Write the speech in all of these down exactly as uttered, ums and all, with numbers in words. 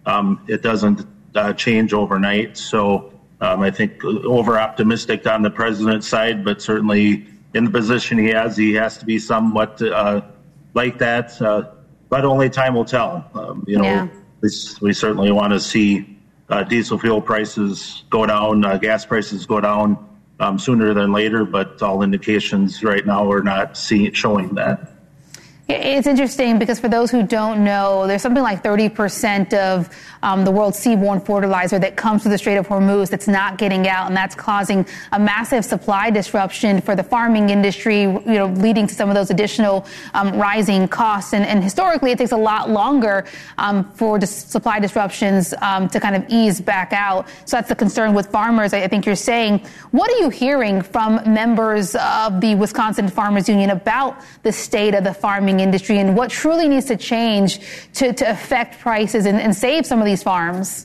um, it doesn't uh, change overnight. So um, I think over optimistic on the president's side, but certainly in the position he has, he has to be somewhat uh, like that. Uh, but only time will tell. Um, you know, yeah. we, we certainly want to see uh, diesel fuel prices go down, uh, gas prices go down um, sooner than later. But all indications right now are not see, showing that. It's interesting because for those who don't know, there's something like thirty percent of um, the world's seaborne fertilizer that comes through the Strait of Hormuz that's not getting out, and that's causing a massive supply disruption for the farming industry, you know, leading to some of those additional um, rising costs. And, and historically, it takes a lot longer um, for dis- supply disruptions um, to kind of ease back out. So that's the concern with farmers, I think you're saying. What are you hearing from members of the Wisconsin Farmers Union about the state of the farming industry and what truly needs to change to, to affect prices and, and save some of these farms?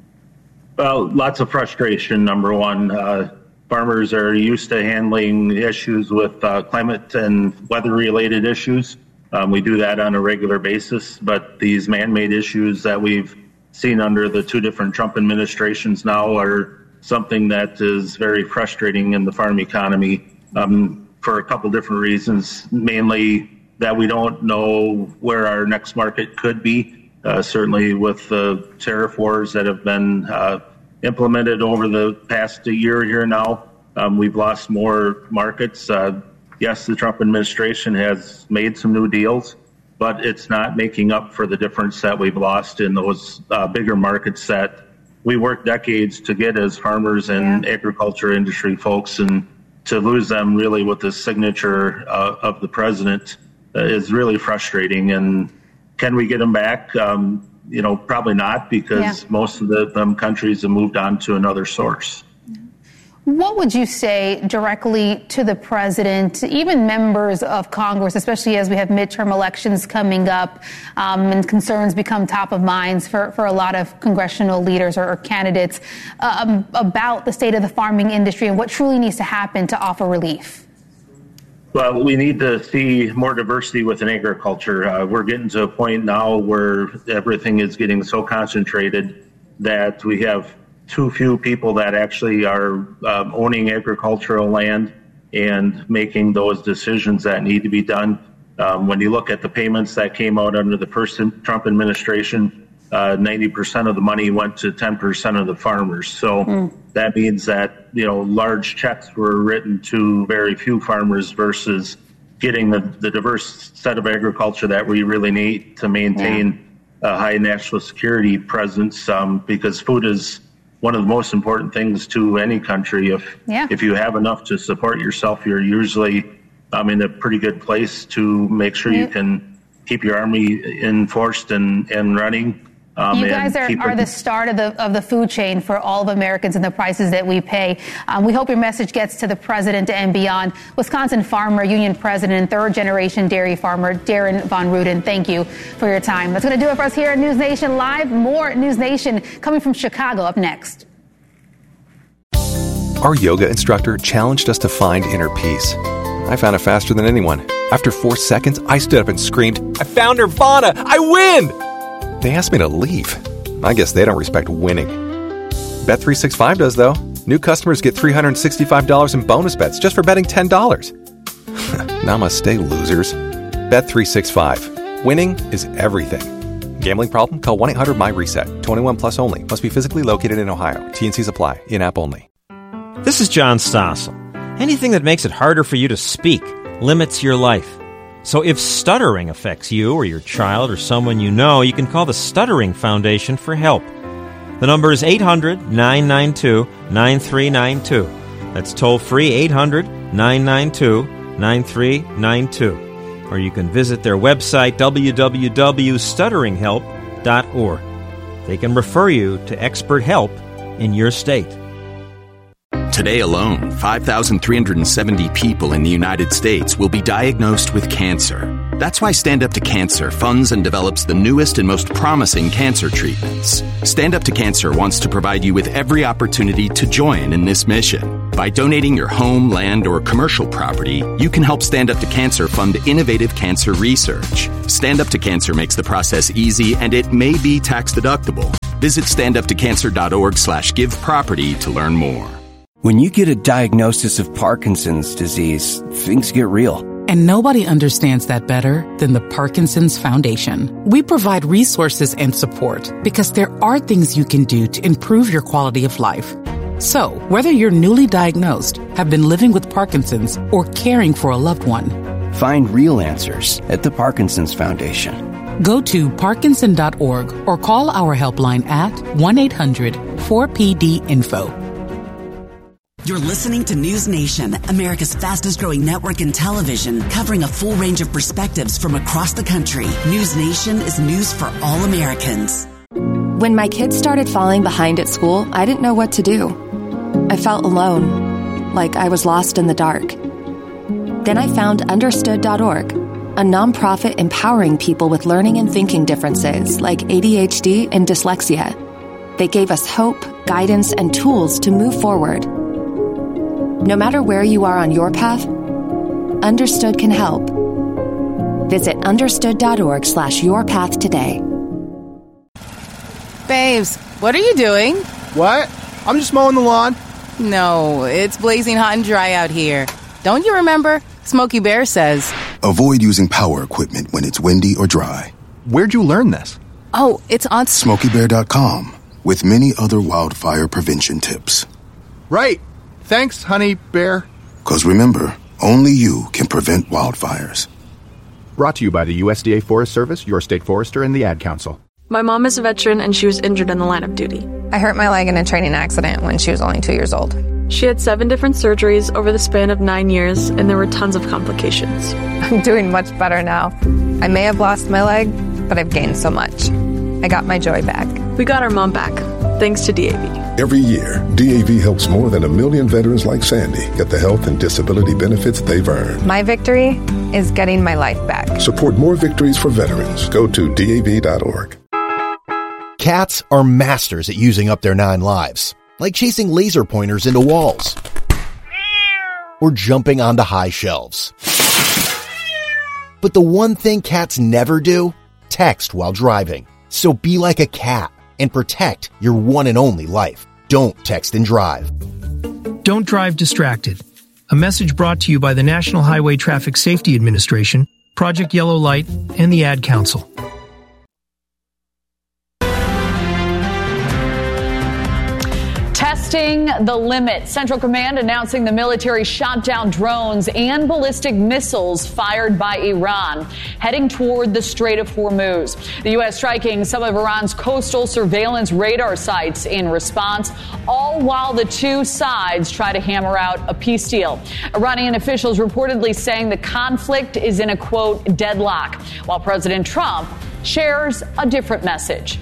Well, lots of frustration, number one. Uh, farmers are used to handling issues with uh, climate and weather-related issues. Um, we do that on a regular basis, but these man-made issues that we've seen under the two different Trump administrations now are something that is very frustrating in the farm economy um, for a couple different reasons, mainly that we don't know where our next market could be. Uh, certainly with the tariff wars that have been uh, implemented over the past year here now, um, we've lost more markets. Uh, yes, the Trump administration has made some new deals, but it's not making up for the difference that we've lost in those uh, bigger markets that we worked decades to get as farmers and yeah. agriculture industry folks, and to lose them really with the signature uh, of the president Uh, is really frustrating. And can we get them back? Um, you know, probably not, because yeah. most of the them countries have moved on to another source. What would you say directly to the president, even members of Congress, especially as we have midterm elections coming up um, and concerns become top of minds for, for a lot of congressional leaders or, or candidates um, about the state of the farming industry and what truly needs to happen to offer relief? Well, we need to see more diversity within agriculture. Uh, we're getting to a point now where everything is getting so concentrated that we have too few people that actually are um, owning agricultural land and making those decisions that need to be done. Um, when you look at the payments that came out under the first Trump administration, uh, ninety percent of the money went to ten percent of the farmers. So mm. that means that, you know, large checks were written to very few farmers versus getting the, the diverse set of agriculture that we really need to maintain yeah. a high national security presence, um, because food is one of the most important things to any country. If yeah. if you have enough to support yourself, you're usually um, in a pretty good place to make sure yeah. you can keep your army enforced and, and running. Um, you guys are, are the start of the of the food chain for all of Americans and the prices that we pay. Um, we hope your message gets to the president and beyond. Wisconsin Farmer Union President and third-generation dairy farmer Darren Von Ruden, thank you for your time. That's going to do it for us here at News Nation Live. More News Nation coming from Chicago up next. Our yoga instructor challenged us to find inner peace. I found it faster than anyone. After four seconds, I stood up and screamed, "I found Nirvana! I win!" They asked me to leave. I guess they don't respect winning. Bet three sixty-five does, though. New customers get three hundred sixty-five dollars in bonus bets just for betting ten dollars. Namaste, losers. Bet three sixty-five. Winning is everything. Gambling problem? Call one eight hundred my reset. twenty-one plus only. Must be physically located in Ohio. T N Cs apply. In-app only. This is John Stossel. Anything that makes it harder for you to speak limits your life. So if stuttering affects you or your child or someone you know, you can call the Stuttering Foundation for help. The number is eight hundred nine nine two nine three nine two. That's toll-free eight hundred nine nine two nine three nine two. Or you can visit their website, w w w dot stuttering help dot org. They can refer you to expert help in your state. Today alone, five thousand three hundred seventy people in the United States will be diagnosed with cancer. That's why Stand Up to Cancer funds and develops the newest and most promising cancer treatments. Stand Up to Cancer wants to provide you with every opportunity to join in this mission. By donating your home, land, or commercial property, you can help Stand Up to Cancer fund innovative cancer research. Stand Up to Cancer makes the process easy, and it may be tax deductible. Visit standuptocancer.org slash give property to learn more. When you get a diagnosis of Parkinson's disease, things get real. And nobody understands that better than the Parkinson's Foundation. We provide resources and support because there are things you can do to improve your quality of life. So, whether you're newly diagnosed, have been living with Parkinson's, or caring for a loved one, find real answers at the Parkinson's Foundation. Go to parkinson dot org or call our helpline at one eight hundred four P D info. You're listening to News Nation, America's fastest growing network in television, covering a full range of perspectives from across the country. News Nation is news for all Americans. When my kids started falling behind at school, I didn't know what to do. I felt alone, like I was lost in the dark. Then I found understood dot org, a nonprofit empowering people with learning and thinking differences like A D H D and dyslexia. They gave us hope, guidance, and tools to move forward. No matter where you are on your path, Understood can help. Visit understood dot org slash your path today. Babes, what are you doing? What? I'm just mowing the lawn. No, it's blazing hot and dry out here. Don't you remember? Smokey Bear says, avoid using power equipment when it's windy or dry. Where'd you learn this? Oh, it's on smokey bear dot com with many other wildfire prevention tips. Right. Thanks, honey bear. Because remember, only you can prevent wildfires. Brought to you by the U S D A Forest Service, your state forester, and the Ad Council. My mom is a veteran and she was injured in the line of duty. I hurt my leg in a training accident when she was only two years old. She had seven different surgeries over the span of nine years, and there were tons of complications. I'm doing much better now. I may have lost my leg, but I've gained so much. I got my joy back. We got our mom back, thanks to D A V. Every year, D A V helps more than a million veterans like Sandy get the health and disability benefits they've earned. My victory is getting my life back. Support more victories for veterans. Go to D A V dot org. Cats are masters at using up their nine lives, like chasing laser pointers into walls or jumping onto high shelves. But the one thing cats never do, text while driving. So be like a cat and protect your one and only life. Don't text and drive. Don't drive distracted. A message brought to you by the National Highway Traffic Safety Administration, Project Yellow Light, and the Ad Council. Testing the limit. Central Command announcing the military shot down drones and ballistic missiles fired by Iran, heading toward the Strait of Hormuz. The U S striking some of Iran's coastal surveillance radar sites in response, all while the two sides try to hammer out a peace deal. Iranian officials reportedly saying the conflict is in a, quote, deadlock, while President Trump shares a different message.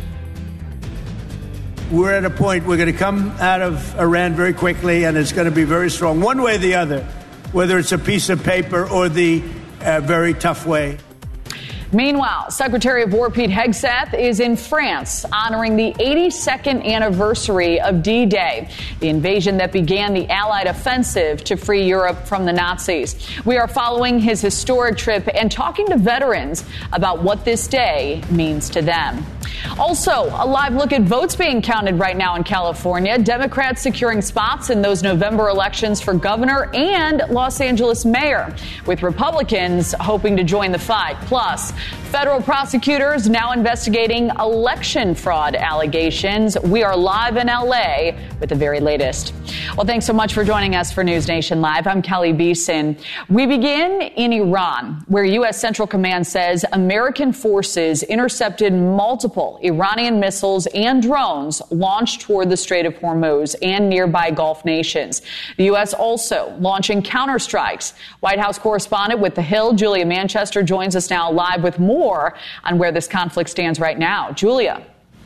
We're at a point we're going to come out of Iran very quickly, and it's going to be very strong, one way or the other, whether it's a piece of paper or the uh, very tough way. Meanwhile, Secretary of War Pete Hegseth is in France honoring the eighty-second anniversary of D-Day, the invasion that began the Allied offensive to free Europe from the Nazis. We are following his historic trip and talking to veterans about what this day means to them. Also, a live look at votes being counted right now in California. Democrats securing spots in those November elections for governor and Los Angeles mayor, with Republicans hoping to join the fight. Plus, federal prosecutors now investigating election fraud allegations. We are live in L A with the very latest. Well, thanks so much for joining us for News Nation Live. I'm Kelly Beeson. We begin in Iran, where U S Central Command says American forces intercepted multiple Iranian missiles and drones launched toward the Strait of Hormuz and nearby Gulf nations. The U S also launching counterstrikes. White House correspondent with The Hill, Julia Manchester, joins us now live with more on where this conflict stands right now. Julia.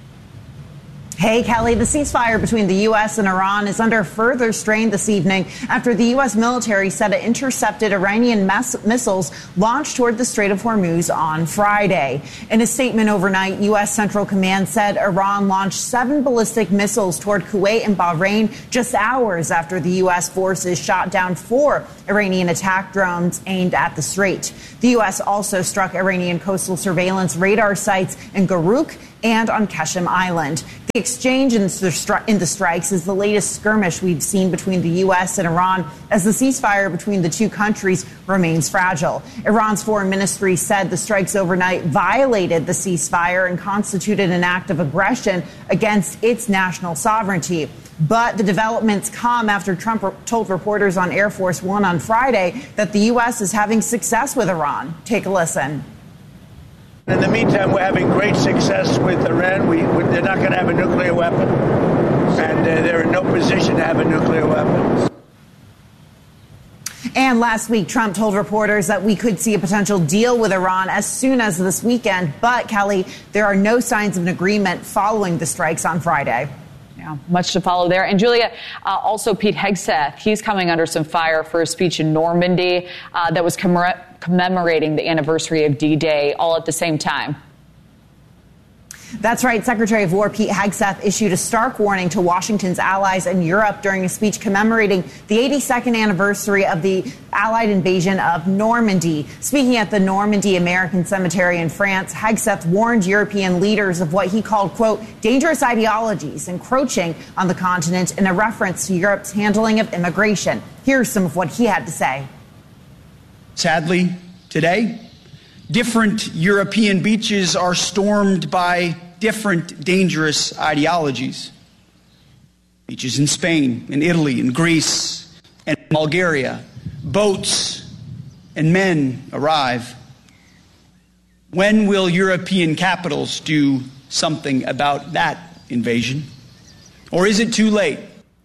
Hey, Kelly, the ceasefire between the U S and Iran is under further strain this evening after the U S military said it intercepted Iranian mass- missiles launched toward the Strait of Hormuz on Friday. In a statement overnight, U S Central Command said Iran launched seven ballistic missiles toward Kuwait and Bahrain just hours after the U S forces shot down four Iranian attack drones aimed at the strait. The U S also struck Iranian coastal surveillance radar sites in Garuk and on Qeshm Island. The exchange in the, stri- in the strikes is the latest skirmish we've seen between the U S and Iran as the ceasefire between the two countries remains fragile. Iran's foreign ministry said the strikes overnight violated the ceasefire and constituted an act of aggression against its national sovereignty. But the developments come after Trump told reporters on Air Force One on Friday that the U S is having success with Iran. Take a listen. In the meantime, we're having great success with Iran. We, we, they're not going to have a nuclear weapon, and uh, they're in no position to have a nuclear weapon. And last week, Trump told reporters that we could see a potential deal with Iran as soon as this weekend. But, Kelly, there are no signs of an agreement following the strikes on Friday. Yeah, much to follow there. And Julia, uh, also Pete Hegseth, he's coming under some fire for a speech in Normandy uh, that was commemor- commemorating the anniversary of D-Day all at the same time. That's right. Secretary of War Pete Hegseth issued a stark warning to Washington's allies in Europe during a speech commemorating the eighty-second anniversary of the Allied invasion of Normandy. Speaking at the Normandy American Cemetery in France, Hegseth warned European leaders of what he called, quote, dangerous ideologies encroaching on the continent in a reference to Europe's handling of immigration. Here's some of what he had to say. Sadly, today, different European beaches are stormed by different dangerous ideologies. Beaches in Spain, in Italy, in Greece, and Bulgaria. Boats and men arrive. When will European capitals do something about that invasion? Or is it too late?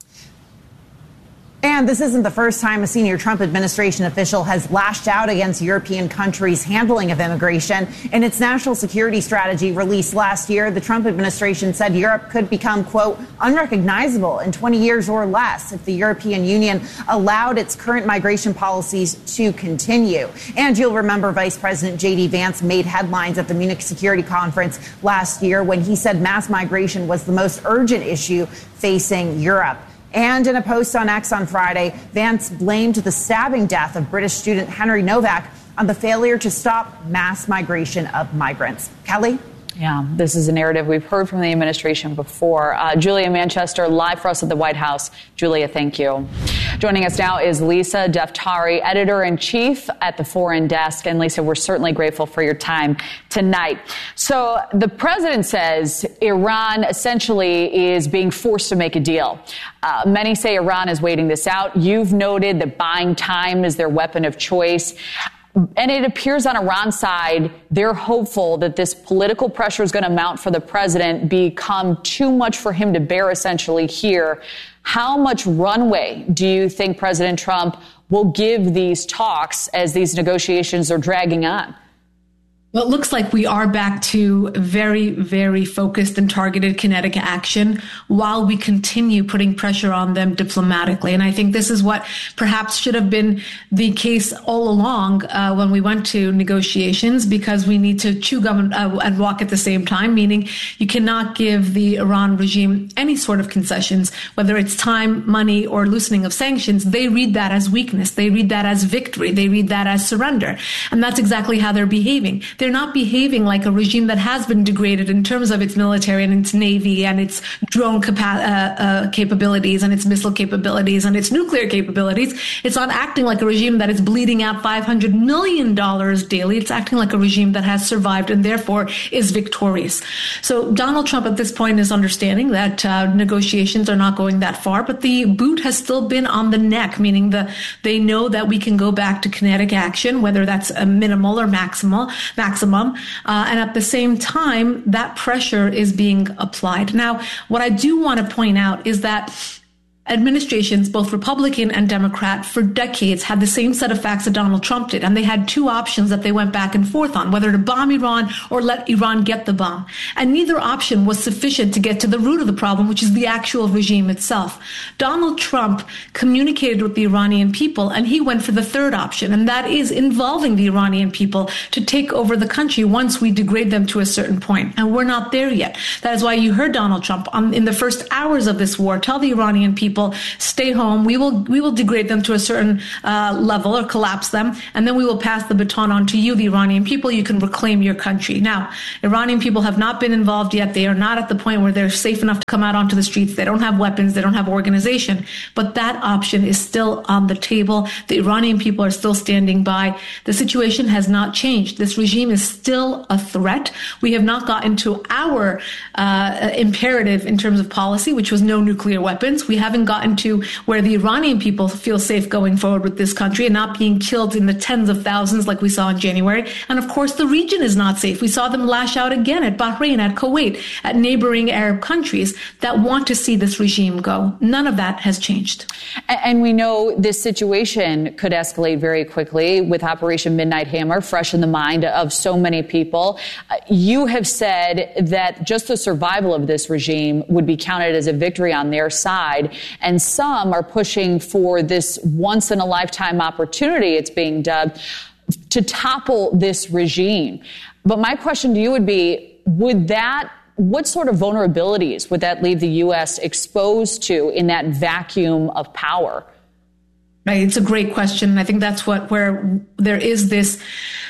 And this isn't the first time a senior Trump administration official has lashed out against European countries' handling of immigration. In its national security strategy released last year, the Trump administration said Europe could become, quote, unrecognizable in twenty years or less if the European Union allowed its current migration policies to continue. And you'll remember Vice President J D Vance made headlines at the Munich Security Conference last year when he said mass migration was the most urgent issue facing Europe. And in a post on X on Friday, Vance blamed the stabbing death of British student Henry Novak on the failure to stop mass migration of migrants. Kelly? Yeah, this is a narrative we've heard from the administration before. Uh, Julia Manchester, live for us at the White House. Julia, thank you. Joining us now is Lisa Daftari, editor-in-chief at the Foreign Desk. And Lisa, we're certainly grateful for your time tonight. So the president says Iran essentially is being forced to make a deal. Uh, many say Iran is waiting this out. You've noted that buying time is their weapon of choice. And it appears on Iran's side, they're hopeful that this political pressure is going to mount for the president, become too much for him to bear essentially here. How much runway do you think President Trump will give these talks as these negotiations are dragging on? Well, it looks like we are back to very, very focused and targeted kinetic action while we continue putting pressure on them diplomatically. And I think this is what perhaps should have been the case all along uh, when we went to negotiations, because we need to chew gum uh, and walk at the same time, meaning you cannot give the Iran regime any sort of concessions, whether it's time, money, or loosening of sanctions. They read that as weakness. They read that as victory. They read that as surrender. And that's exactly how they're behaving. They're not behaving like a regime that has been degraded in terms of its military and its navy and its drone capa- uh, uh, capabilities and its missile capabilities and its nuclear capabilities. It's not acting like a regime that is bleeding out five hundred million dollars daily. It's acting like a regime that has survived and therefore is victorious. So Donald Trump at this point is understanding that uh, negotiations are not going that far, but the boot has still been on the neck, meaning the they know that we can go back to kinetic action, whether that's a minimal or maximal. maximum. Uh, and at the same time, that pressure is being applied. Now, what I do want to point out is that administrations, both Republican and Democrat, for decades had the same set of facts that Donald Trump did. And they had two options that they went back and forth on, whether to bomb Iran or let Iran get the bomb. And neither option was sufficient to get to the root of the problem, which is the actual regime itself. Donald Trump communicated with the Iranian people, and he went for the third option, and that is involving the Iranian people to take over the country once we degrade them to a certain point. And we're not there yet. That is why you heard Donald Trump on, in the first hours of this war tell the Iranian people people, stay home. We will we will degrade them to a certain uh, level or collapse them, and then we will pass the baton on to you, the Iranian people. You can reclaim your country. Now, Iranian people have not been involved yet. They are not at the point where they're safe enough to come out onto the streets. They don't have weapons. They don't have organization. But that option is still on the table. The Iranian people are still standing by. The situation has not changed. This regime is still a threat. We have not gotten to our uh, imperative in terms of policy, which was no nuclear weapons. We haven't gotten to where the Iranian people feel safe going forward with this country and not being killed in the tens of thousands like we saw in January. And of course, the region is not safe. We saw them lash out again at Bahrain, at Kuwait, at neighboring Arab countries that want to see this regime go. None of that has changed. And we know this situation could escalate very quickly with Operation Midnight Hammer fresh in the mind of so many people. You have said that just the survival of this regime would be counted as a victory on their side. And some are pushing for this once in a lifetime opportunity, it's being dubbed, to topple this regime. But my question to you would be, would that What sort of vulnerabilities would that leave the U S exposed to in that vacuum of power? Right. It's a great question. I think that's what where there is this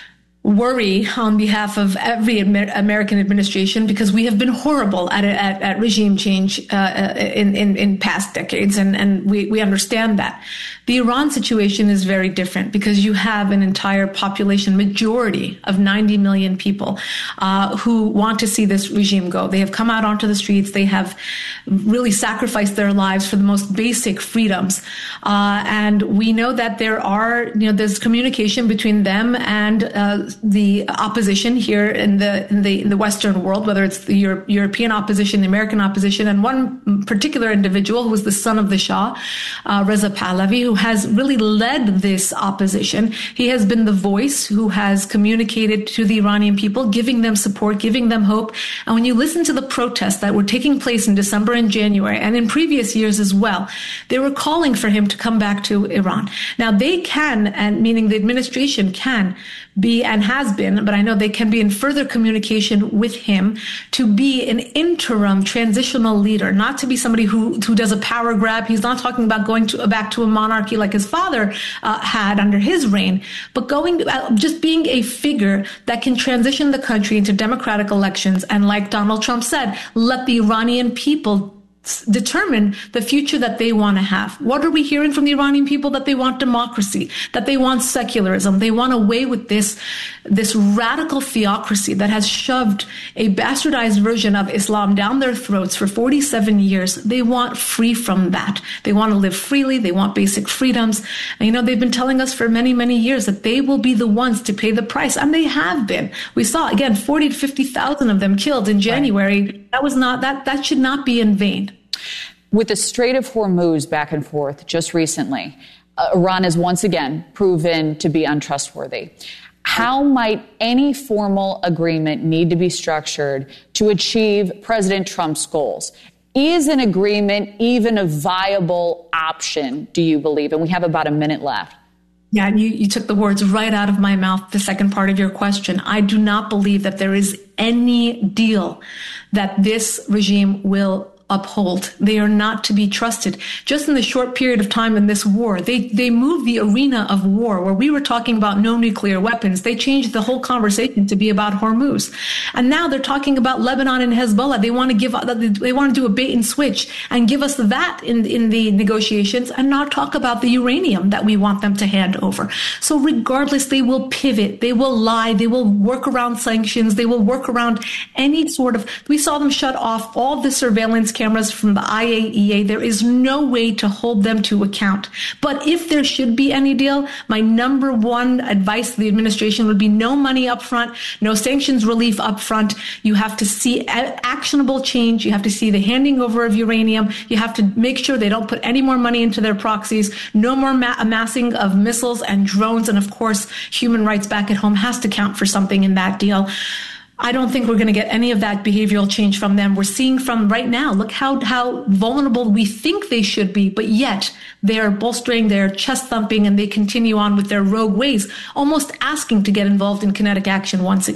worry on behalf of every American administration, because we have been horrible at at, at regime change uh, in, in in past decades, and and we we understand that. The Iran situation is very different because you have an entire population, majority of ninety million people uh, who want to see this regime go. They have come out onto the streets. They have really sacrificed their lives for the most basic freedoms. Uh, and we know that there are, you know, there's communication between them and uh, the opposition here in the in the in the Western world, whether it's the Euro- European opposition, the American opposition, and one particular individual who was the son of the Shah, uh, Reza Pahlavi, who has really led this opposition. He has been the voice who has communicated to the Iranian people, giving them support, giving them hope. And when you listen to the protests that were taking place in December and January, and in previous years as well, they were calling for him to come back to Iran. Now they can, and meaning the administration can be and has been, but I know they can be in further communication with him to be an interim transitional leader, not to be somebody who, who does a power grab. He's not talking about going to back to a monarchy like his father uh, had under his reign, but going uh, just being a figure that can transition the country into democratic elections. And like Donald Trump said, let the Iranian people determine the future that they want to have. What are we hearing from the Iranian people? That they want democracy, that they want secularism. They want away with this, this radical theocracy that has shoved a bastardized version of Islam down their throats for forty-seven years. They want free from that. They want to live freely. They want basic freedoms. And, you know, they've been telling us for many, many years that they will be the ones to pay the price. And they have been. We saw, again, forty to fifty thousand of them killed in January. Right. That was not, that, that should not be in vain. With the Strait of Hormuz back and forth just recently, uh, Iran has once again proven to be untrustworthy. How might any formal agreement need to be structured to achieve President Trump's goals? Is an agreement even a viable option, do you believe? And we have about a minute left. Yeah, you, you took the words right out of my mouth, the second part of your question. I do not believe that there is any deal that this regime will uphold. They are not to be trusted. Just in the short period of time in this war, they, they moved the arena of war where we were talking about no nuclear weapons. They changed the whole conversation to be about Hormuz. And now they're talking about Lebanon and Hezbollah. They want to give, they want to do a bait and switch and give us that in, in the negotiations and not talk about the uranium that we want them to hand over. So regardless, they will pivot. They will lie. They will work around sanctions. They will work around any sort of, we saw them shut off all the surveillance cameras from the I A E A. There is no way to hold them to account. But if there should be any deal, my number one advice to the administration would be no money up front, no sanctions relief up front. You have to see actionable change. You have to see the handing over of uranium. You have to make sure they don't put any more money into their proxies. No more ma- amassing of missiles and drones. And of course, human rights back at home has to count for something in that deal. I don't think we're going to get any of that behavioral change from them. We're seeing from right now, look how, how vulnerable we think they should be, but yet they're bolstering their chest thumping and they continue on with their rogue ways, almost asking to get involved in kinetic action once again.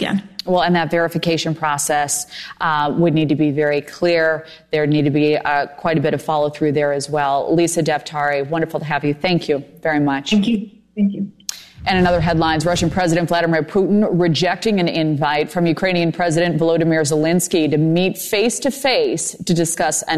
Well, and that verification process uh, would need to be very clear. There need to be uh, quite a bit of follow through there as well. Lisa Daftari, wonderful to have you. Thank you very much. Thank you. Thank you. And in other headlines, Russian President Vladimir Putin rejecting an invite from Ukrainian President Volodymyr Zelensky to meet face to face to discuss an